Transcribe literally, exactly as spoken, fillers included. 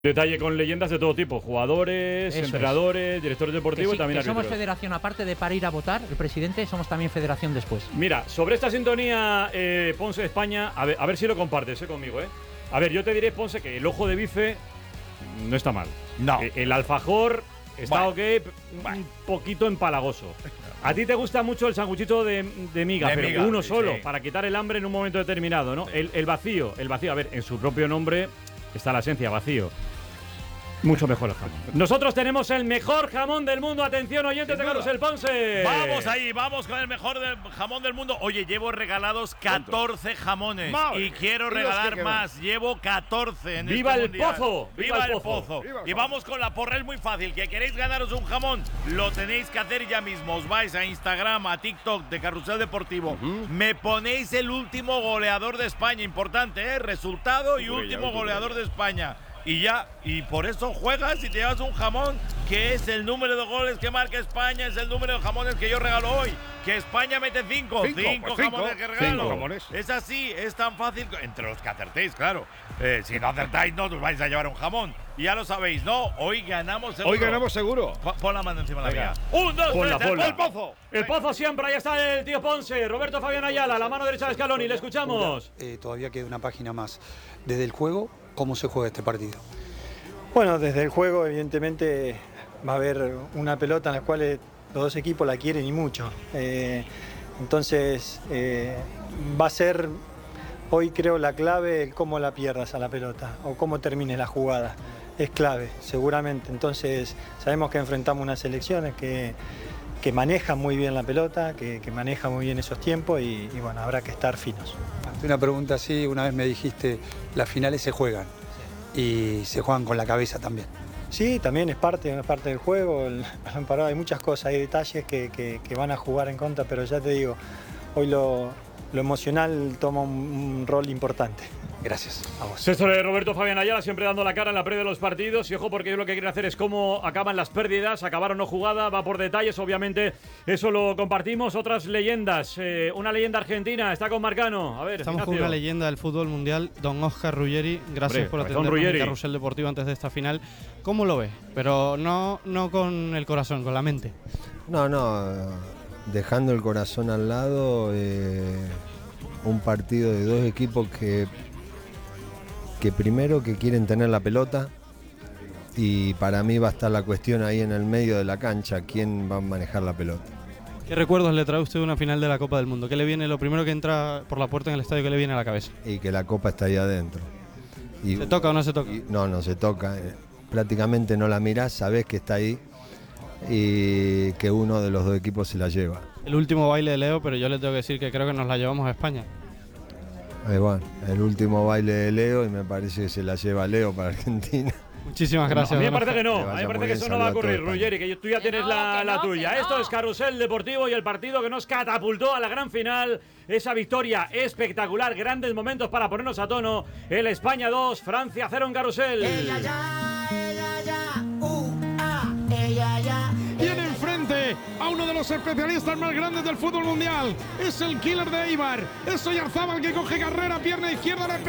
Detalle con leyendas de todo tipo, jugadores, Eso entrenadores, es. directores deportivos sí, y también que árbitros. Somos federación, aparte de para ir a votar, el presidente, somos también federación después. Mira, sobre esta sintonía, eh, Ponce España, a ver, a ver si lo compartes eh, conmigo, ¿eh? A ver, yo te diré, Ponce, que el ojo de bife no está mal. No. Eh, el alfajor está Bueno. ok, Bueno. un poquito empalagoso. A ti te gusta mucho el sanguchito de, de miga, De pero miga, uno sí, solo, sí. para quitar el hambre en un momento determinado, ¿no? Sí. El, el vacío, el vacío, a ver, en su propio nombre está la esencia, vacío. Mucho mejor el jamón. Nosotros tenemos el mejor jamón del mundo. Atención, oyentes de Carrusel Ponce. Vamos ahí, vamos con el mejor del jamón del mundo. Oye, llevo regalados catorce jamones Madre. y quiero Y los regalar que más. Llevo catorce en ¡Viva este el mundial. pozo! ¡Viva, el pozo! ¡Viva el Y pozo! vamos con la porra, es muy fácil. ¿Que queréis ganaros un jamón? Lo tenéis que hacer ya mismo. Os vais a Instagram, a TikTok de Carrusel Deportivo. Me ponéis el último goleador de España. Importante, ¿eh? Resultado y Uy, último ya, uy, goleador de España. Y ya, y por eso juegas y te llevas un jamón que es el número de goles que marca España, es el número de jamones que yo regalo hoy. Que España mete cinco, Cinco, cinco, pues cinco, jamones que regalo. cinco jamones. Es así, es tan fácil, entre los que acertéis, claro. Eh, si no acertáis, no os vais a llevar un jamón. Y ya lo sabéis, ¿no? Hoy ganamos seguro. Hoy ganamos seguro. Po- Pon la mano encima de la Venga. mía. Un, dos, Ponla, tres, ponla. el pozo. El pozo siempre, ahí está el tío Ponce. Roberto Fabián Ayala, la mano derecha de Scaloni, le escuchamos. Eh, todavía queda una página más. Desde el juego, ¿cómo se juega este partido? Bueno, desde el juego evidentemente va a haber una pelota en la cual los dos equipos la quieren y mucho. Eh, entonces eh, va a ser hoy creo la clave el cómo la pierdas a la pelota o cómo termines la jugada. Es clave, seguramente. Entonces sabemos que enfrentamos unas selecciones que, que manejan muy bien la pelota, que, que manejan muy bien esos tiempos y, y bueno, habrá que estar finos. Una pregunta así, una vez me dijiste, las finales se juegan y se juegan con la cabeza también. Sí, también es parte, es parte del juego, el balón parado, hay muchas cosas, hay detalles que, que, que van a jugar en contra, pero ya te digo, hoy lo, lo emocional toma un, un rol importante. Gracias. A vos. Esto de Roberto Fabián Ayala, siempre dando la cara en la previa de los partidos. Y ojo, porque yo lo que quiero hacer es cómo acaban las pérdidas, acabar o no jugada, va por detalles, obviamente. Eso lo compartimos. Otras leyendas. Eh, una leyenda argentina está con Marcano. A ver, Estamos Ignacio. con una leyenda del fútbol mundial, don Oscar Ruggeri. Gracias Hombre, por Cabezón atendernos en Ruggeri. Carrusel Deportivo antes de esta final. ¿Cómo lo ves? Pero no, no con el corazón, con la mente. No, no, dejando el corazón al lado, eh, un partido de dos equipos que, que primero que quieren tener la pelota y para mí va a estar la cuestión ahí en el medio de la cancha, quién va a manejar la pelota. ¿Qué recuerdos le trae usted de una final de la Copa del Mundo? ¿Qué le viene, lo primero que entra por la puerta en el estadio, qué le viene a la cabeza? Y que la copa está ahí adentro. Y, ¿Se toca o no se toca? y- no, no se toca. eh, prácticamente no la mirás, sabés que está ahí y que uno de los dos equipos se la lleva. El último baile de Leo, pero yo le tengo que decir que creo que nos la llevamos a España. Eh, bueno, el último baile de Leo y me parece que se la lleva Leo para Argentina. Muchísimas gracias. A mí me don parece que Oscar. no, Que a mí vaya me parece muy que bien, eso no va a saludo a ocurrir, toda Ruggeri, que tú ya Que tienes no, la, que la no, tuya. que Esto no. es Carrusel Deportivo y el partido que nos catapultó a la gran final. Esa victoria espectacular, grandes momentos para ponernos a tono. El España dos, Francia cero en Carrusel. Tiene enfrente a uno de los especialistas más grandes del fútbol mundial. Es el killer de Eibar. Es Oyarzábal que coge carrera, pierna izquierda, le pega.